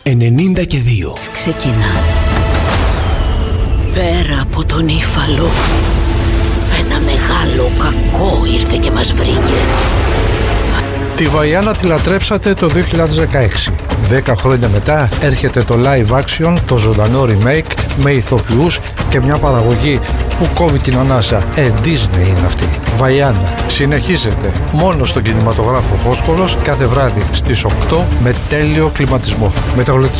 92. Ξεκινά. Πέρα από τον Ήφαλο, ένα μεγάλο κακό ήρθε και μας βρήκε. Τη Βαϊάννα τη λατρέψατε το 2016. 10 χρόνια μετά έρχεται το live action, το ζωντανό remake με ηθοποιούς και μια παραγωγή που κόβει την ανάσα. Disney είναι αυτή. Βαϊάννα. Συνεχίζεται μόνο στον κινηματογράφο Φόσκολος κάθε βράδυ στις 8 με τέλειο κλιματισμό.